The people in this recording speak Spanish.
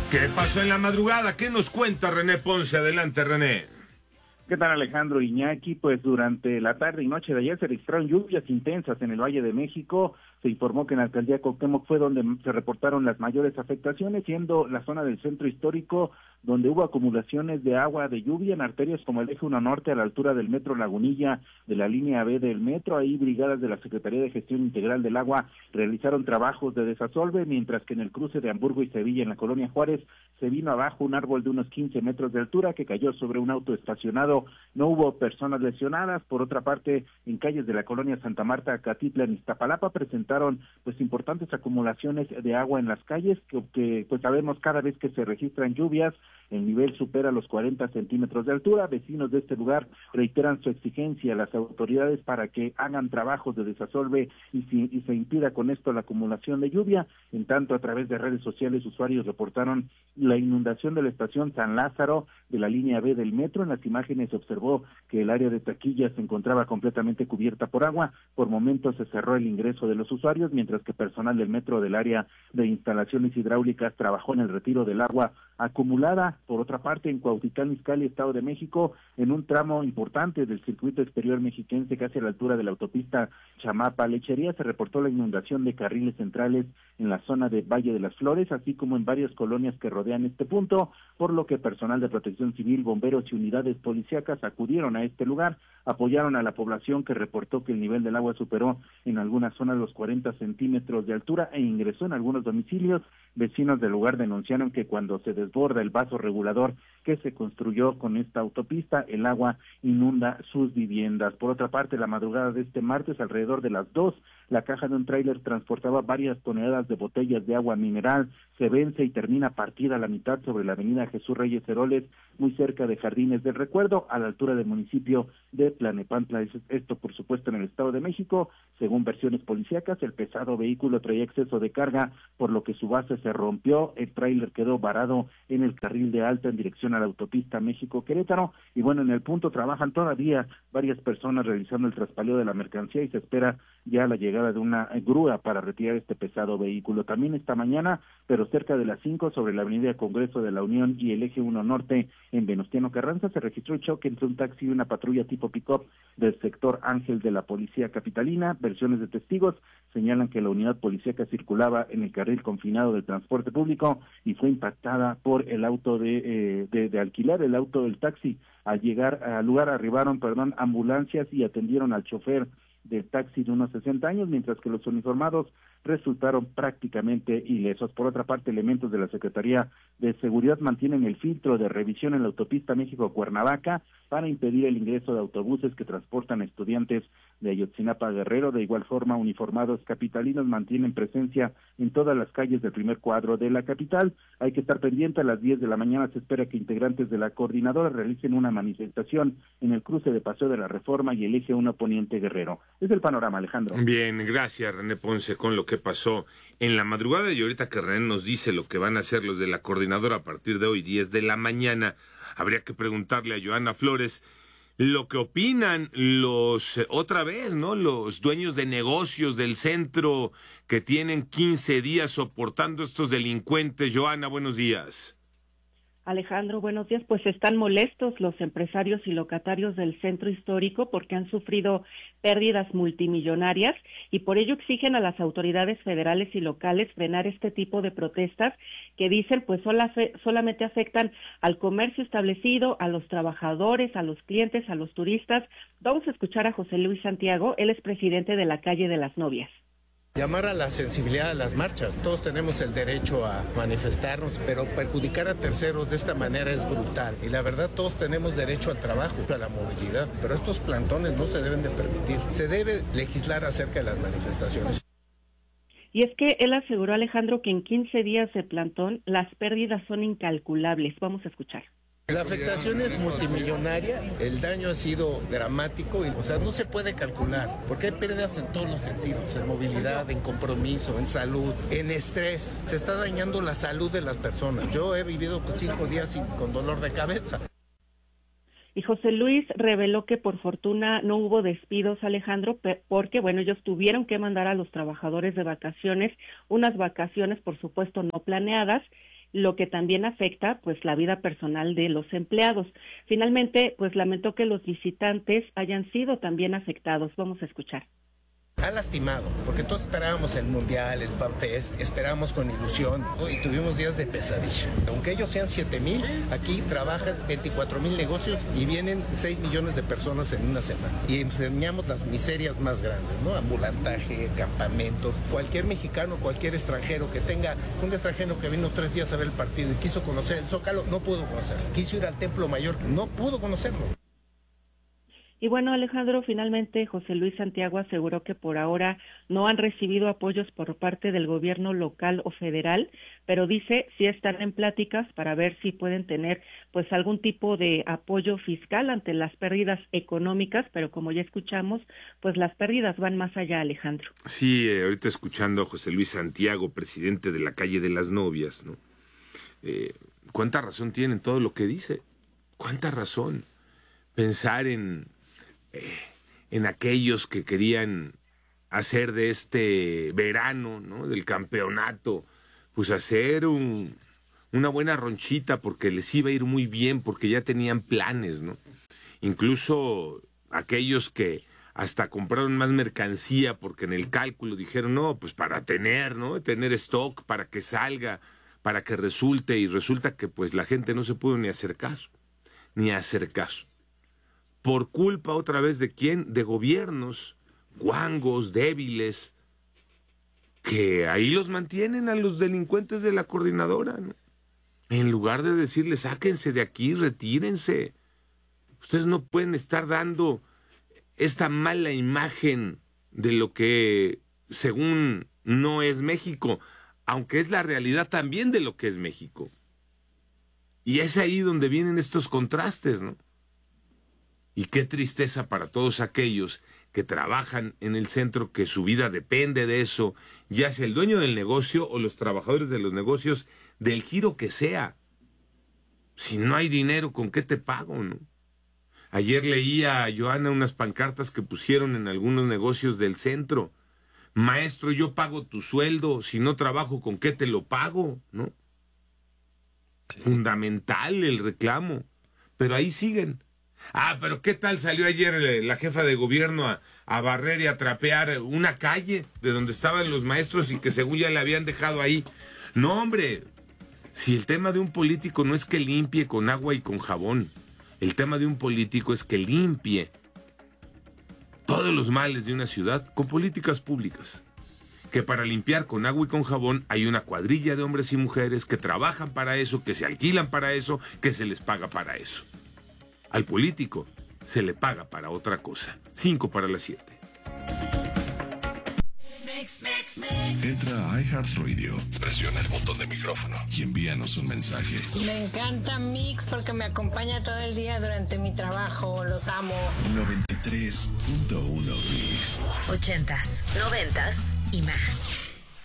¿Qué pasó en la madrugada? ¿Qué nos cuenta René Ponce? Adelante, René. ¿Qué tal, Alejandro Iñaki? Pues durante la tarde y noche de ayer se registraron lluvias intensas en el Valle de México. Se informó que en la alcaldía Cuauhtémoc fue donde se reportaron las mayores afectaciones, siendo la zona del centro histórico donde hubo acumulaciones de agua de lluvia en arterias como el Eje 1 Norte a la altura del Metro Lagunilla de la línea B del metro. Ahí brigadas de la Secretaría de Gestión Integral del Agua realizaron trabajos de desasolve, mientras que en el cruce de Hamburgo y Sevilla en la colonia Juárez se vino abajo un árbol de unos 15 metros de altura que cayó sobre un auto estacionado. No hubo personas lesionadas. Por otra parte, en calles de la colonia Santa Marta, Catitlan y Iztapalapa presentaron pues importantes acumulaciones de agua en las calles que pues sabemos cada vez que se registran lluvias el nivel supera los 40 centímetros de altura. Vecinos de este lugar reiteran su exigencia a las autoridades para que hagan trabajos de desasolve y se impida con esto la acumulación de lluvia. En tanto, a través de redes sociales, usuarios reportaron la inundación de la estación San Lázaro de la línea B del metro. En las imágenes se observó que el área de taquillas se encontraba completamente cubierta por agua. Por momentos se cerró el ingreso de los usuarios, mientras que personal del metro del área de instalaciones hidráulicas trabajó en el retiro del agua acumulada. Por otra parte, en Cuautitlán Izcalli, Estado de México, en un tramo importante del circuito exterior mexiquense, casi a la altura de la autopista Chamapa-Lechería, se reportó la inundación de carriles centrales en la zona de Valle de las Flores, así como en varias colonias que rodean este punto, por lo que personal de protección civil, bomberos y unidades policíacas acudieron a este lugar, apoyaron a la población que reportó que el nivel del agua superó en algunas zonas los 40 centímetros de altura e ingresó en algunos domicilios. Vecinos del lugar denunciaron que cuando se desborda el vaso regulador que se construyó con esta autopista, el agua inunda sus viviendas. Por otra parte, la madrugada de este martes, alrededor de las 2, la caja de un tráiler transportaba varias toneladas de botellas de agua mineral. Se vence y termina partida a la mitad sobre la avenida Jesús Reyes Heroles, muy cerca de Jardines del Recuerdo, a la altura del municipio de Tlanepantla. Esto, por supuesto, en el Estado de México. Según versiones policíacas, el pesado vehículo traía exceso de carga, por lo que su base se rompió. El tráiler quedó varado en el carril de alta en dirección a la autopista México-Querétaro. Y bueno, en el punto trabajan todavía varias personas realizando el traspaleo de la mercancía y se espera ya la llegada de una grúa para retirar este pesado vehículo. También esta mañana, pero cerca de las 5, sobre la avenida Congreso de la Unión y el Eje 1 Norte en Venustiano Carranza, se registró el choque entre un taxi y una patrulla tipo pick-up del sector Ángel de la Policía Capitalina. Versiones de testigos señalan que la unidad policíaca circulaba en el carril confinado del transporte público y fue impactada por el auto de alquiler, el auto del taxi. Al llegar al lugar arribaron, ambulancias y atendieron al chofer del taxi de unos 60 años, mientras que los uniformados resultaron prácticamente ilesos. Por otra parte, elementos de la Secretaría de Seguridad mantienen el filtro de revisión en la autopista México-Cuernavaca para impedir el ingreso de autobuses que transportan estudiantes de Ayotzinapa a Guerrero. De igual forma, uniformados capitalinos mantienen presencia en todas las calles del primer cuadro de la capital. Hay que estar pendiente. A las 10 de la mañana se espera que integrantes de la coordinadora realicen una manifestación en el cruce de Paseo de la Reforma y el Eje 1 Poniente Guerrero. Es el panorama, Alejandro. Bien, gracias, René Ponce, con lo que pasó en la madrugada, y ahorita que René nos dice lo que van a hacer los de la coordinadora a partir de hoy, 10 de la mañana, habría que preguntarle a Johanna Flores lo que opinan otra vez, ¿no? Los dueños de negocios del centro que tienen 15 días soportando estos delincuentes. Johanna, buenos días. Alejandro, buenos días. Pues están molestos los empresarios y locatarios del centro histórico porque han sufrido pérdidas multimillonarias y por ello exigen a las autoridades federales y locales frenar este tipo de protestas que dicen pues solamente afectan al comercio establecido, a los trabajadores, a los clientes, a los turistas. Vamos a escuchar a José Luis Santiago, él es presidente de la Calle de las Novias. Llamar a la sensibilidad de las marchas. Todos tenemos el derecho a manifestarnos, pero perjudicar a terceros de esta manera es brutal. Y la verdad, todos tenemos derecho al trabajo, a la movilidad, pero estos plantones no se deben de permitir. Se debe legislar acerca de las manifestaciones. Y es que él aseguró, Alejandro, que en 15 días de plantón las pérdidas son incalculables. Vamos a escuchar. La afectación es multimillonaria, el daño ha sido dramático, no se puede calcular, porque hay pérdidas en todos los sentidos, en movilidad, en compromiso, en salud, en estrés. Se está dañando la salud de las personas. Yo he vivido 5 días con dolor de cabeza. Y José Luis reveló que por fortuna no hubo despidos, Alejandro, porque, ellos tuvieron que mandar a los trabajadores de vacaciones, unas vacaciones, por supuesto, no planeadas, lo que también afecta pues la vida personal de los empleados. Finalmente, pues lamentó que los visitantes hayan sido también afectados. Vamos a escuchar. Ha lastimado, porque todos esperábamos el Mundial, el FanFest, esperábamos con ilusión, ¿no? Y tuvimos días de pesadilla. Aunque ellos sean 7,000, aquí trabajan 24,000 negocios y vienen 6 millones de personas en una semana. Y enseñamos las miserias más grandes, ¿no? Ambulantaje, campamentos. Cualquier mexicano, cualquier extranjero que tenga, un extranjero que vino 3 días a ver el partido y quiso conocer el Zócalo, no pudo conocerlo. Quiso ir al Templo Mayor, no pudo conocerlo. Y bueno, Alejandro, finalmente José Luis Santiago aseguró que por ahora no han recibido apoyos por parte del gobierno local o federal, pero dice sí están en pláticas para ver si pueden tener pues algún tipo de apoyo fiscal ante las pérdidas económicas, pero como ya escuchamos, pues las pérdidas van más allá, Alejandro. Sí, ahorita escuchando a José Luis Santiago, presidente de la Calle de las Novias, ¿no? ¿Cuánta razón tiene en todo lo que dice? ¿Cuánta razón? Pensar en aquellos que querían hacer de este verano, ¿no? Del campeonato, pues hacer una buena ronchita porque les iba a ir muy bien, porque ya tenían planes, ¿no? Incluso aquellos que hasta compraron más mercancía porque en el cálculo dijeron, no, pues para tener, ¿no? Tener stock, para que salga, para que resulte, y resulta que pues la gente no se pudo ni hacer caso. ¿Por culpa otra vez de quién? De gobiernos guangos, débiles, que ahí los mantienen a los delincuentes de la coordinadora, ¿no? En lugar de decirles, sáquense de aquí, retírense. Ustedes no pueden estar dando esta mala imagen de lo que, según, no es México, aunque es la realidad también de lo que es México. Y es ahí donde vienen estos contrastes, ¿no? Y qué tristeza para todos aquellos que trabajan en el centro, que su vida depende de eso, ya sea el dueño del negocio o los trabajadores de los negocios, del giro que sea. Si no hay dinero, ¿con qué te pago, no? Ayer leía a Joana unas pancartas que pusieron en algunos negocios del centro. Maestro, yo pago tu sueldo, si no trabajo, ¿con qué te lo pago, no? Sí. Fundamental el reclamo, pero ahí siguen. Pero ¿qué tal salió ayer la jefa de gobierno a barrer y a trapear una calle de donde estaban los maestros y que según ya le habían dejado ahí? No, hombre, si el tema de un político no es que limpie con agua y con jabón, el tema de un político es que limpie todos los males de una ciudad con políticas públicas. Que para limpiar con agua y con jabón hay una cuadrilla de hombres y mujeres que trabajan para eso, que se alquilan para eso, que se les paga para eso. Al político se le paga para otra cosa. 5:07. Entra a iHeartRadio, presiona el botón de micrófono y envíanos un mensaje. Me encanta Mix porque me acompaña todo el día durante mi trabajo. Los amo. 93.1 Mix. 80s, 90s y más.